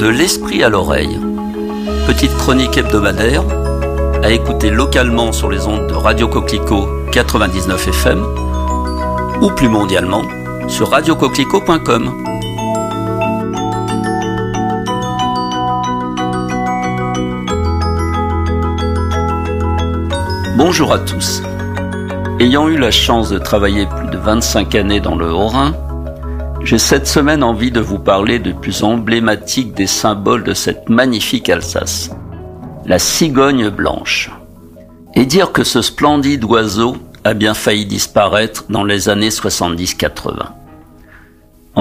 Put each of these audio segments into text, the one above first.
De l'esprit à l'oreille. Petite chronique hebdomadaire à écouter localement sur les ondes de Radio Coquelicot 99 FM ou plus mondialement sur radiocoquelicot.com. Bonjour à tous. Ayant eu la chance de travailler plus de 25 années dans le Haut-Rhin, j'ai cette semaine envie de vous parler du plus emblématique des symboles de cette magnifique Alsace, la cigogne blanche. Et dire que ce splendide oiseau a bien failli disparaître dans les années 70-80. En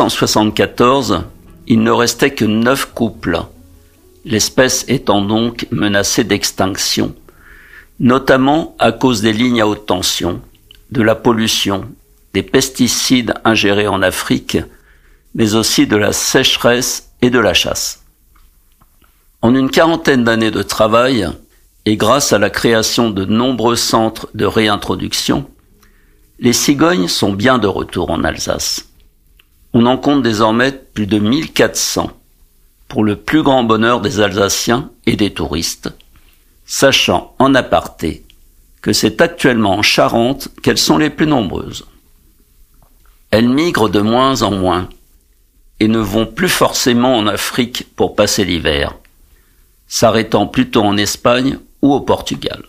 1974, il ne restait que 9 couples, l'espèce étant donc menacée d'extinction, notamment à cause des lignes à haute tension, de la pollution, des pesticides ingérés en Afrique, mais aussi de la sécheresse et de la chasse. En une quarantaine d'années de travail, et grâce à la création de nombreux centres de réintroduction, les cigognes sont bien de retour en Alsace. On en compte désormais plus de 1400, pour le plus grand bonheur des Alsaciens et des touristes, sachant en aparté que c'est actuellement en Charente qu'elles sont les plus nombreuses. Elles migrent de moins en moins et ne vont plus forcément en Afrique pour passer l'hiver, s'arrêtant plutôt en Espagne ou au Portugal.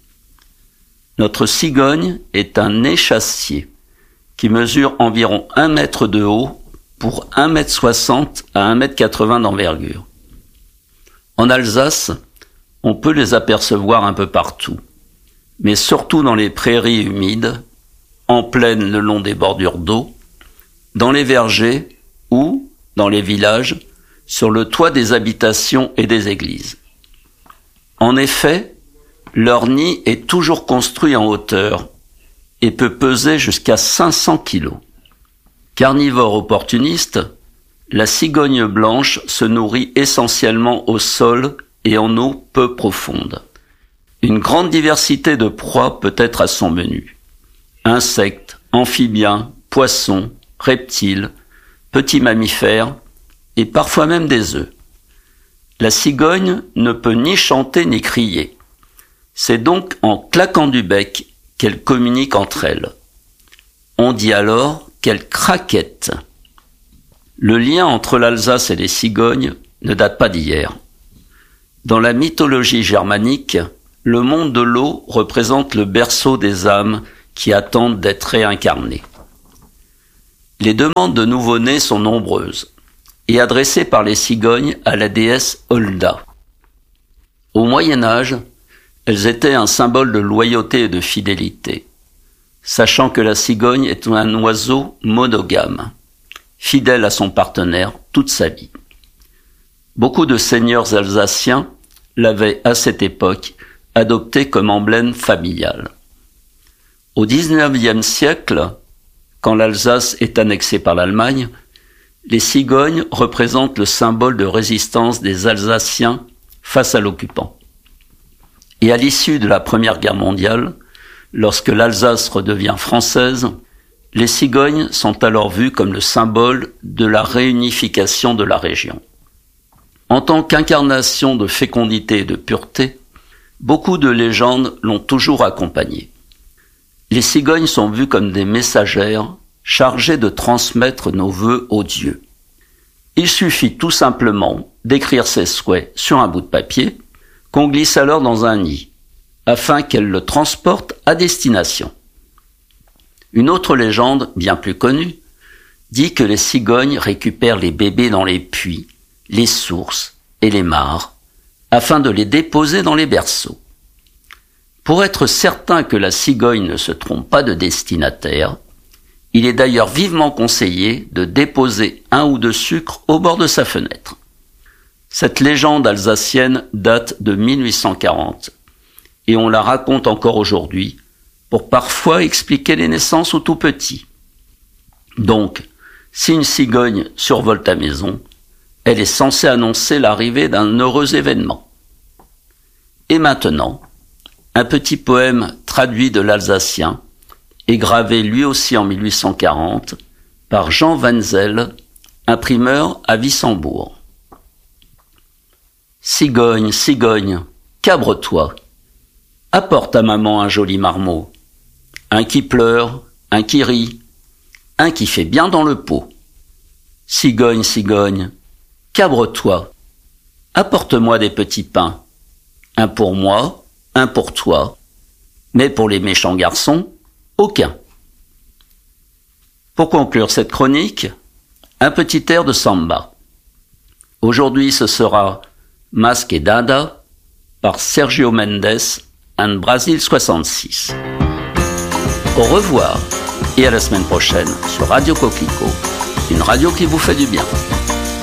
Notre cigogne est un échassier qui mesure environ 1 mètre de haut pour 1,60 m à 1,80 m d'envergure. En Alsace, on peut les apercevoir un peu partout, mais surtout dans les prairies humides, en plaine le long des bordures d'eau, dans les vergers ou, dans les villages, sur le toit des habitations et des églises. En effet, leur nid est toujours construit en hauteur et peut peser jusqu'à 500 kilos. Carnivore opportuniste, la cigogne blanche se nourrit essentiellement au sol et en eau peu profonde. Une grande diversité de proies peut être à son menu. Insectes, amphibiens, poissons, reptiles, petits mammifères et parfois même des œufs. La cigogne ne peut ni chanter ni crier. C'est donc en claquant du bec qu'elles communiquent entre elles. On dit alors qu'elles craquettent. Le lien entre l'Alsace et les cigognes ne date pas d'hier. Dans la mythologie germanique, le monde de l'eau représente le berceau des âmes qui attendent d'être réincarnées. Les demandes de nouveau-nés sont nombreuses et adressées par les cigognes à la déesse Holda. Au Moyen-Âge, elles étaient un symbole de loyauté et de fidélité, sachant que la cigogne est un oiseau monogame, fidèle à son partenaire toute sa vie. Beaucoup de seigneurs alsaciens l'avaient à cette époque adopté comme emblème familial. Au XIXe siècle, quand l'Alsace est annexée par l'Allemagne, les cigognes représentent le symbole de résistance des Alsaciens face à l'occupant. Et à l'issue de la Première Guerre mondiale, lorsque l'Alsace redevient française, les cigognes sont alors vues comme le symbole de la réunification de la région. En tant qu'incarnation de fécondité et de pureté, beaucoup de légendes l'ont toujours accompagnée. Les cigognes sont vues comme des messagères chargées de transmettre nos vœux aux dieux. Il suffit tout simplement d'écrire ses souhaits sur un bout de papier qu'on glisse alors dans un nid, afin qu'elles le transportent à destination. Une autre légende, bien plus connue, dit que les cigognes récupèrent les bébés dans les puits, les sources et les mares, afin de les déposer dans les berceaux. Pour être certain que la cigogne ne se trompe pas de destinataire, il est d'ailleurs vivement conseillé de déposer 1 ou 2 sucres au bord de sa fenêtre. Cette légende alsacienne date de 1840 et on la raconte encore aujourd'hui pour parfois expliquer les naissances aux tout petits. Donc, si une cigogne survole ta maison, elle est censée annoncer l'arrivée d'un heureux événement. Et maintenant, un petit poème traduit de l'alsacien et gravé lui aussi en 1840 par Jean Wenzel, imprimeur à Wissembourg. Cigogne, cigogne, cabre-toi. Apporte à maman un joli marmot. Un qui pleure, un qui rit, un qui fait bien dans le pot. Cigogne, cigogne, cabre-toi. Apporte-moi des petits pains. Un pour moi, un pour toi. Mais pour les méchants garçons, aucun. Pour conclure cette chronique, un petit air de samba. Aujourd'hui, ce sera Mas que Nada par Sergio Mendes and Brasil 66. Au revoir et à la semaine prochaine sur Radio Coquelicot, une radio qui vous fait du bien.